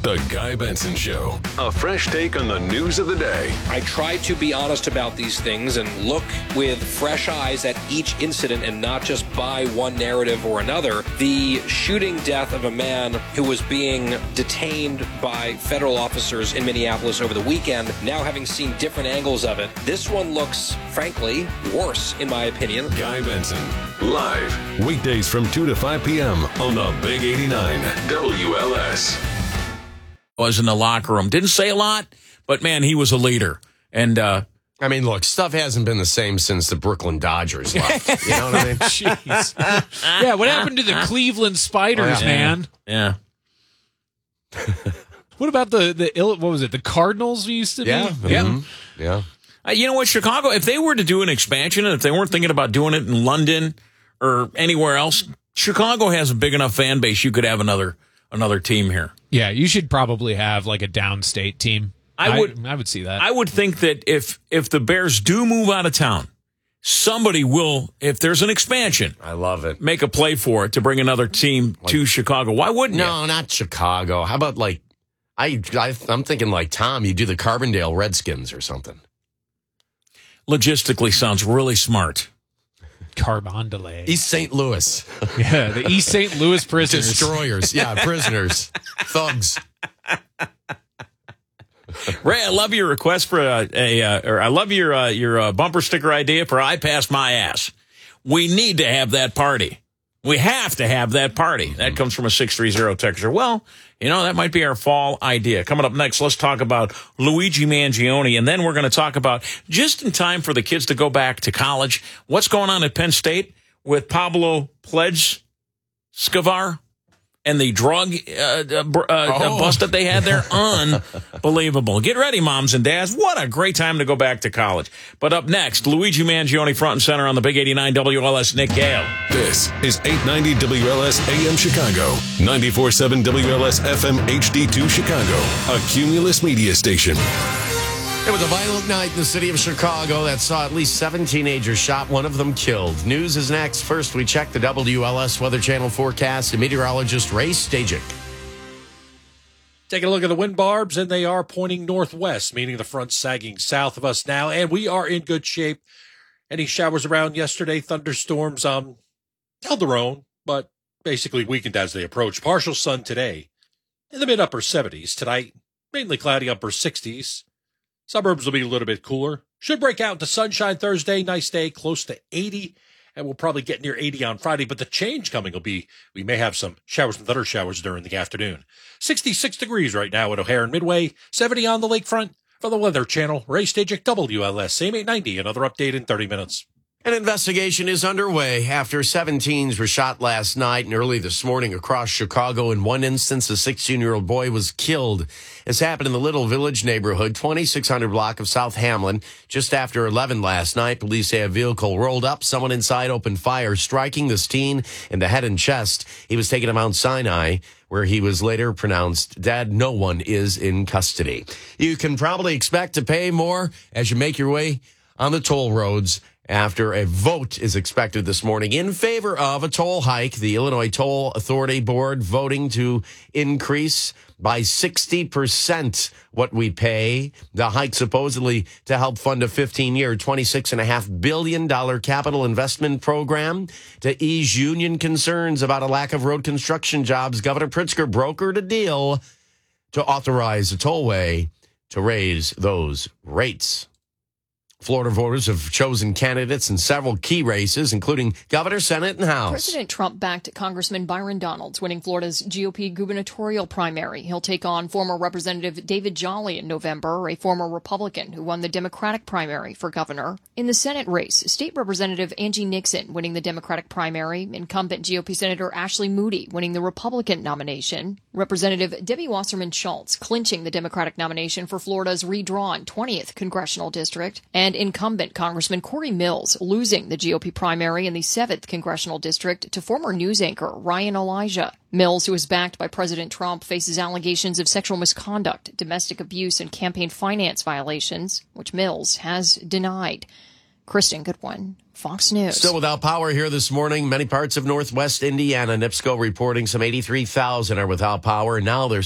The Guy Benson Show. A fresh take on the news of the day. I try to be honest about these things and look with fresh eyes at each incident and not just buy one narrative or another. The shooting death of a man who was being detained by federal officers in Minneapolis over the weekend, now having seen different angles of it, this one looks, frankly, worse, in my opinion. Guy Benson, live, weekdays from 2 to 5 p.m. on the Big 89 WLS. Was in the locker room. Didn't say a lot, but, man, he was a leader. And, I mean, look, stuff hasn't been the same since the Brooklyn Dodgers left. You know what I mean? Jeez. Yeah, what happened to the Cleveland Spiders, man? Yeah. What about what was it, the Cardinals we used to be? Yeah. You know what, Chicago, if they were to do an expansion, and if they weren't thinking about doing it in London or anywhere else, Chicago has a big enough fan base you could have another team here. Yeah, you should probably have like a downstate team. I would see that. I would think that if the Bears do move out of town, somebody will, if there's an expansion, I love it, make a play for it to bring another team to Chicago. Why wouldn't you? No, not Chicago. How about like, I'm thinking like Tom, you do the Carbondale Redskins or something. Logistically sounds really smart. Carbondale. East St. Louis. Yeah, the East St. Louis prisoners. Destroyers. Yeah, prisoners. Thugs. Ray, I love your request for I love your bumper sticker idea for I Pass My Ass. We need to have that party. We have to have that party. That comes from a 630 texter. Well, that might be our fall idea. Coming up next, let's talk about Luigi Mangione, and then we're going to talk about, just in time for the kids to go back to college, what's going on at Penn State with Pablo Pledge-Scavar and the drug bust that they had there. Unbelievable. Get ready, moms and dads. What a great time to go back to college. But up next, Luigi Mangione front and center on the Big 89 WLS, Nick Gale. This is 890 WLS AM Chicago, 94.7 WLS FM HD2 Chicago, a Cumulus media station. It was a violent night in the city of Chicago that saw at least 7 teenagers shot, one of them killed. News is next. First, we check the WLS Weather Channel forecast and meteorologist Ray Stajic. Taking a look at the wind barbs, and they are pointing northwest, meaning the front sagging south of us now, and we are in good shape. Any showers around yesterday, thunderstorms held their own, but basically weakened as they approach. Partial sun today in the mid-upper 70s. Tonight, mainly cloudy upper 60s. Suburbs will be a little bit cooler. Should break out into sunshine Thursday. Nice day, close to 80. And we'll probably get near 80 on Friday. But the change coming will be, we may have some showers and thunder showers during the afternoon. 66 degrees right now at O'Hare and Midway. 70 on the lakefront. For the Weather Channel, Ray Stajic, WLS, same 890. Another update in 30 minutes. An investigation is underway after 7 teens were shot last night and early this morning across Chicago. In one instance, a 16-year-old boy was killed. This happened in the Little Village neighborhood, 2600 block of South Hamlin. Just after 11 last night, police say a vehicle rolled up. Someone inside opened fire, striking this teen in the head and chest. He was taken to Mount Sinai, where he was later pronounced dead. No one is in custody. You can probably expect to pay more as you make your way on the toll roads after a vote is expected this morning in favor of a toll hike. The Illinois Toll Authority Board voting to increase by 60% what we pay. The hike supposedly to help fund a 15-year, $26.5 billion capital investment program to ease union concerns about a lack of road construction jobs. Governor Pritzker brokered a deal to authorize a tollway to raise those rates. Florida voters have chosen candidates in several key races, including governor, Senate, and House. President Trump backed Congressman Byron Donalds, winning Florida's GOP gubernatorial primary. He'll take on former Representative David Jolly in November, a former Republican who won the Democratic primary for governor. In the Senate race, State Representative Angie Nixon winning the Democratic primary, incumbent GOP Senator Ashley Moody winning the Republican nomination, Representative Debbie Wasserman Schultz clinching the Democratic nomination for Florida's redrawn 20th congressional district, and incumbent Congressman Corey Mills losing the GOP primary in the 7th congressional district to former news anchor Ryan Elijah. Mills, who is backed by President Trump, faces allegations of sexual misconduct, domestic abuse, and campaign finance violations, which Mills has denied. Kristen Goodwin, Fox News. Still without power here this morning. Many parts of northwest Indiana. NIPSCO reporting some 83,000 are without power. Now there's